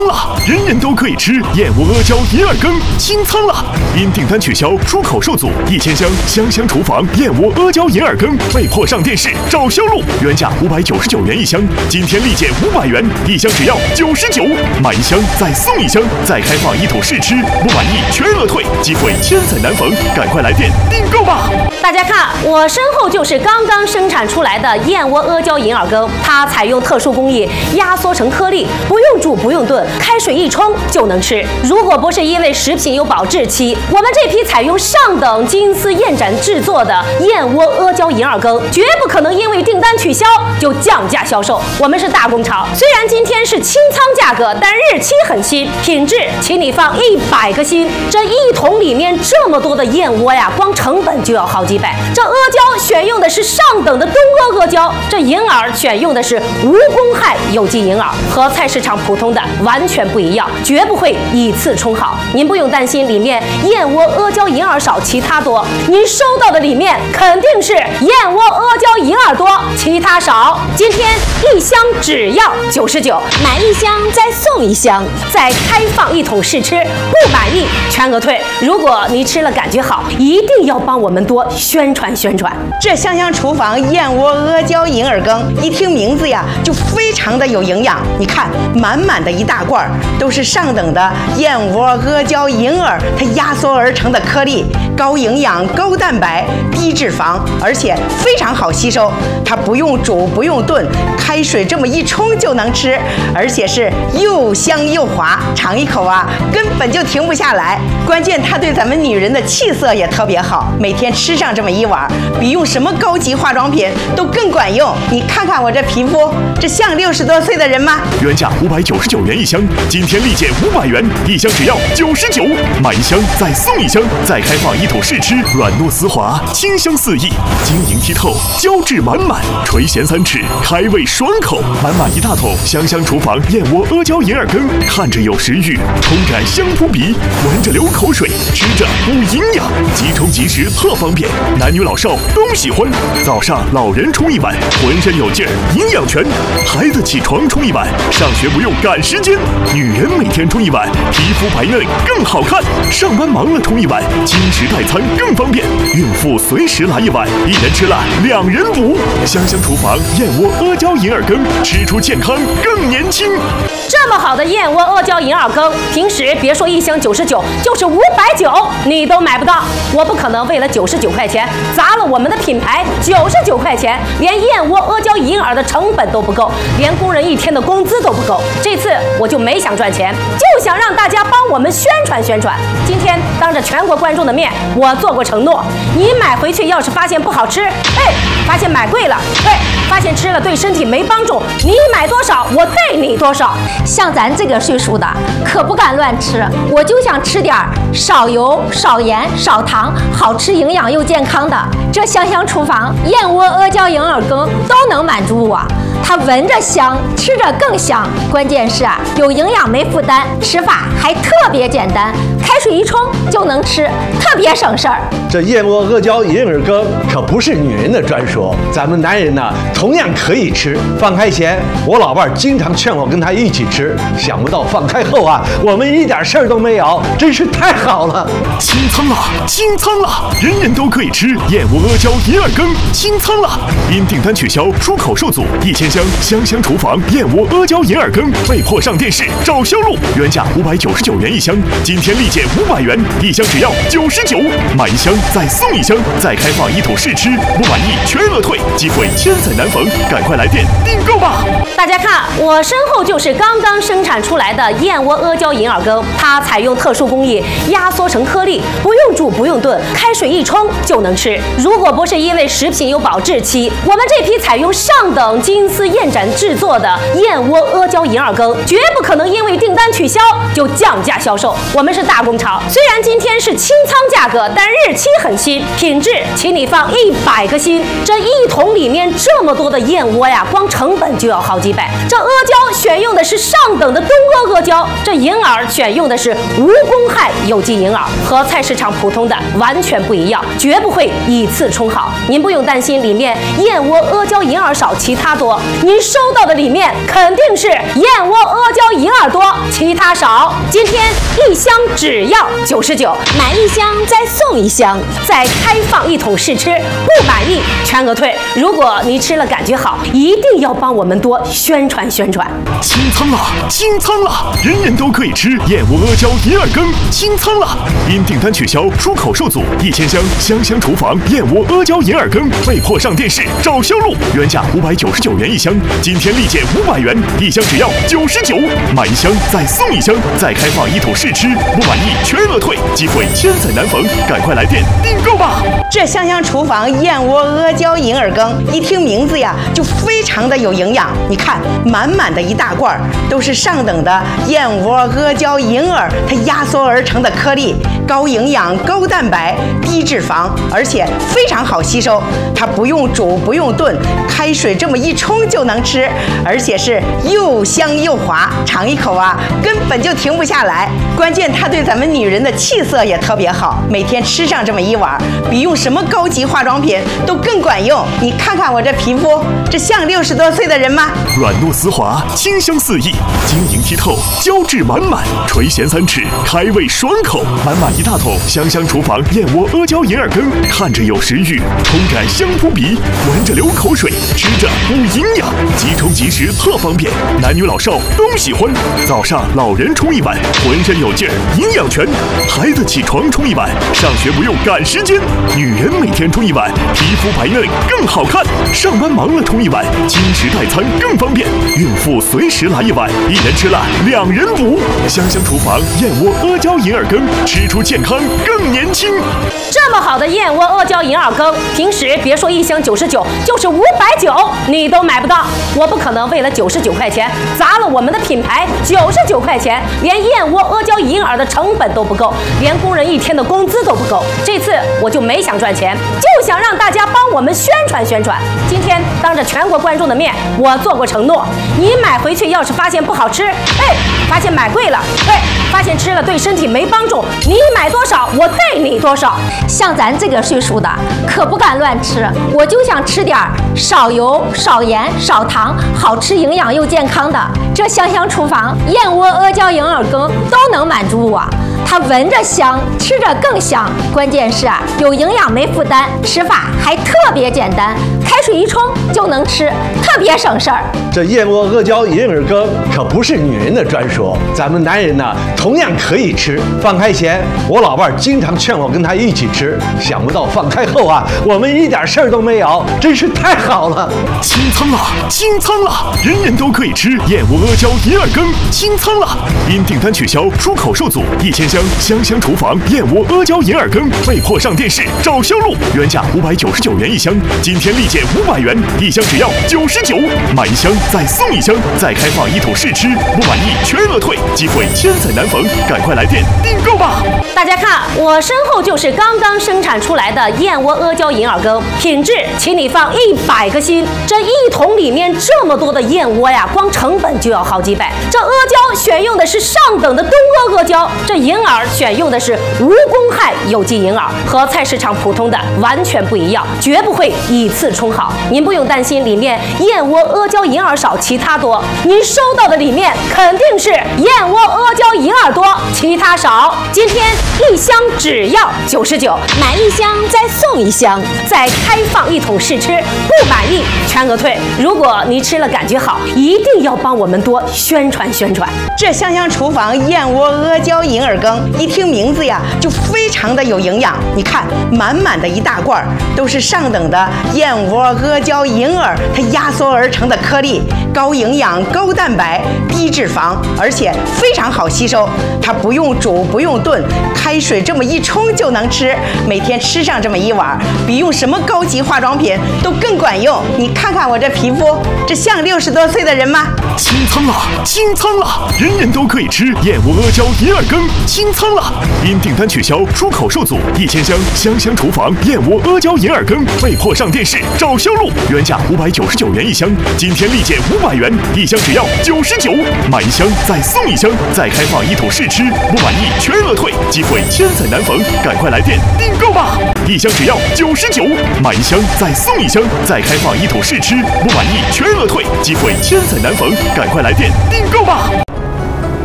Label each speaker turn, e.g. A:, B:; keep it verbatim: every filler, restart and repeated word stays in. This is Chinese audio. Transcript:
A: 了，人人都可以吃燕窝阿胶银耳羹，清仓了！因订单取消，出口受阻，一千箱香香厨房燕窝阿胶银耳羹被迫上电视找销路，原价五百九十九元一箱，今天立减五百元，一箱只要九十九，买一箱再送一箱，再开放一桶试吃，不满意全额退，机会千载难逢，赶快来电订购吧！
B: 大家看，我身后就是刚刚生产出来的燕窝阿胶银耳羹，它采用特殊工艺压缩成颗粒，不用煮不用炖，开水一冲就能吃。如果不是因为食品有保质期，我们这批采用上等金丝燕盏制作的燕窝阿胶银耳羹，绝不可能因为订单取消就降价销售。我们是大工厂，虽然今天是清仓价格，但日期很新，品质请你放一百个心。这一桶里面这么多的燕窝呀，光成本就要好几百。这阿胶选用的是上等的东阿阿胶，这银耳选用的是无公害有机银耳，和菜市场普通的完全不一样，绝不会以次充好。您不用担心里面燕窝阿胶银耳少，其他多。您收到的里面肯定是燕窝阿胶银耳多，其他少。今天一箱只要九十九，买一箱再送一箱，再开放一桶试吃，不满意全额退。如果你吃了感觉好，一定要帮我们多宣传宣传。
C: 这香香厨房燕窝阿胶银耳羹，一听名字呀就非常的有营养。你看，满满的一大罐都是上等的燕窝阿胶银耳，它压缩而成的颗粒，高营养、高蛋白、低脂肪，而且非常好吸收。它不用煮不用炖，开水这么一冲就能吃，而且是又香又滑，尝一口啊根本就停不下来。关键它对咱们女人的气色也特别好，每天吃上这么一碗，比用什么高级化妆品都更管用。你看看我这皮肤，这像六十多岁的人吗？
A: 原价五百九十九元一箱，今天立减五百元，一箱只要九十九，买一箱再送一箱，再开放一桶试吃，软糯丝滑，清香四溢，晶莹剔透，胶质满满，垂涎三尺，开胃爽口，满满一大桶香香厨房燕窝阿胶银耳羹，看着有食欲，冲感香扑鼻，闻着流口水，吃着补营养，即冲即食特方便，男女老少都喜欢。早上老人冲一碗，浑身有劲儿，营养全；孩子起床冲一碗，上学不用赶时间；女人每天冲一碗，皮肤白嫩更好看；上班忙了冲一碗，轻食代餐更方便；孕妇随时来一碗，一人吃了两人补。香香厨房燕窝阿胶银耳羹，吃出健康更年轻。
B: 这么好的燕窝阿胶银耳羹，平时别说一箱九十九，就是五百九你都买不到。我不可能为了九十九块钱砸了我们的品牌，九十九块钱连燕窝阿胶银耳的成本都不够，连工人一天的工资都不够。这次我就没想赚钱，就想让大家帮我们宣传宣传。今天当着全国观众的面，我做过承诺，你买回去要是发现不好吃，哎，发现买贵了，哎，发现吃了对身体没帮助，你买多少我对你多少。
D: 像咱这个岁数的可不敢乱吃，我就想吃点少油少盐少糖，好吃营养又健康的。这香香厨房燕窝阿胶银耳羹都能满足我。它闻着香，吃着更香，关键是啊有营养没负担，吃法还特别简单，开水一冲就能吃，特别省事儿。
E: 这燕窝阿胶银耳羹可不是女人的专属，咱们男人呢同样可以吃。放开前，我老伴儿经常劝我跟他一起吃，想不到放开后啊，我们一点事儿都没有，真是太好了。
A: 清仓了，清仓了，人人都可以吃燕窝阿胶银耳羹，清仓了！因订单取消，出口受阻，一千箱香香厨房燕窝阿胶银耳羹被迫上电视找销路，原价五百九十九元一箱，今天立减五百元，一箱只要九十九，买一箱再送一箱，再开放一桶试吃，不满意全额退，机会千载难逢，赶快来电订购吧！
B: 大家看，我身后就是刚刚生产出来的燕窝阿胶银耳羹，它采用特殊工艺压缩成颗粒，不用煮不用炖，开水一冲就能吃。如果不是因为食品有保质期，我们这批采用上等金丝燕盏制作的燕窝阿胶银耳羹，绝不可能因为订单取消就降价销售。我们是大工厂，虽然今天是清仓价格，但日期很新，品质请你放一百个心。这一桶里面这么多的燕窝呀，光成本就要好几百。这阿胶选用的是上等的东阿阿胶，这银耳选用的是无公害有机银耳，和菜市场普通的完全不一样，绝不会以次充好。您不用担心里面燕窝阿胶银耳少，其他多。 你收到的里面肯定是燕窝阿胶银耳多，其他少。今天一箱只要九十九，买一箱再送一箱，再开放一桶试吃，不满意全额退。如果你吃了感觉好，一定要帮我们多宣传宣传。
A: 清仓了，清仓了，人人都可以吃燕窝阿胶银耳羹，清仓了！因订单取消，出口受阻，一千箱香香厨房燕窝阿胶银耳羹被迫上电视找销路，原价五百九十九元一箱，今天立减五百元，一箱只要九十九，买一箱再送一箱，再开放一桶试吃，不满意全额退，机会千载难逢，赶快来电订购吧！
C: 这香香厨房燕窝阿胶银耳羹，一听名字呀，就非常的有营养。你看，满满的一大罐都是上等的燕窝阿胶银耳，它压缩而成的颗粒，高营养、高蛋白、低脂肪，而且非常好吸收。它不用煮，不用炖，开水这么一冲就能吃，而且是又香又滑，尝一口啊，根本就停不下来。关键它对咱们女人的气色也特别好，每天吃上这么一碗，比用什么高级化妆品都更管用。你看看我这皮肤，这像六十多岁的人吗？
A: 软糯丝滑，清香四溢，晶莹剔透，胶质满满，垂涎三尺，开胃爽口，满满一大桶香香厨房燕窝阿胶银耳羹，看着有食欲，冲着香扑鼻，闻着流口水，吃着补营养，即冲即食特方便，男女老少都喜欢。早上老人冲一碗，浑身有劲儿，营养全；孩子起床冲一碗，上学不用赶时间；女人每天冲一碗，皮肤白嫩更好看；上班忙了冲一碗，轻食代餐更方便；孕妇随时来一碗，一人吃了两人补。香香厨房燕窝阿胶银耳羹，吃出健康更年轻。
B: 这么好的燕窝阿胶银耳羹，平时别说一箱九十九，就是五百九你都买不到。我不可能为了九十九块钱砸了我们的品牌，九十九块钱连燕窝阿胶银耳的成本都不够，连工人一天的工资都不够。这次我就没想赚钱，就想让大家帮我们宣传宣传。今天当着全国观众的面，我做过承诺，你买回去要是发现不好吃，哎，发现买贵了，哎，发现吃了对身体没帮助，你买多少我对你多少。
D: 像咱这个岁数的，可不敢乱吃，我就想吃点少油、少盐、少糖，好吃、营养又健康的。这香香厨房燕窝阿胶银耳羹都能满足我。它闻着香，吃着更香，关键是啊，有营养没负担，吃法还特别简单，开水一冲就能吃，特别省事儿。
E: 这燕窝阿胶银耳羹可不是女人的专属，咱们男人呢同样可以吃。放开前，我老伴儿经常劝我跟他一起吃，想不到放开后啊，我们一点事儿都没有，真是太好了。
A: 清仓了，清仓了，人人都可以吃燕窝阿胶银耳羹，清仓了！因订单取消，出口受阻，一千箱香香厨房燕窝阿胶银耳羹被迫上电视找销路，原价五百九十九元一箱，今天立减五百元，一箱只要九十九，买一箱再送一箱，再开放一桶试吃，不满意全额退，机会千载难逢，赶快来电订购吧！
B: 大家看，我身后就是刚刚生产出来的燕窝阿胶银耳羹，品质请你放一百个心。这一桶里面这么多的燕窝呀，光成本就要好几百。这阿胶选用的是上等的东阿阿胶，这银耳选用的是无公害有机银耳，和菜市场普通的完全不一样，绝不会以次充好。您不用担心里面燕窝阿胶银耳少，其他多。您收到的里面肯定是燕窝阿胶银耳多，其他少。今天一箱只要九十九，买一箱再送一箱，再开放一桶试吃，不满意全额退。如果你吃了感觉好，一定要帮我们多宣传宣传。
C: 这香香厨房燕窝阿胶银耳羹，一听名字呀，就非常的有营养。你看，满满的一大罐都是上等的燕窝阿胶银耳，它压缩而成的颗粒，高营养、高蛋白、低脂肪，而且非常好吸收。它不用煮，不用炖，开水这么一冲就能吃，每天吃上这么一碗，比用什么高级化妆品都更管用。你看看我这皮肤，这像六十多岁的人吗？
A: 清仓了，清仓了，人人都可以吃燕窝阿胶银耳羹，清仓了！因订单取消，出口受阻，一千箱香香厨房燕窝阿胶银耳羹被迫上电视找销路，原价五百九十九元一箱，今天立减五百元，一箱只要九十九，买一箱再送一箱，再开放一桶试吃，不满意全额退，机会千载难逢，赶快来电订购吧！一箱只要九十九，买一箱再送一箱，再开放一桶试吃，不满意全额退，机会千载难逢，赶快来电订购吧！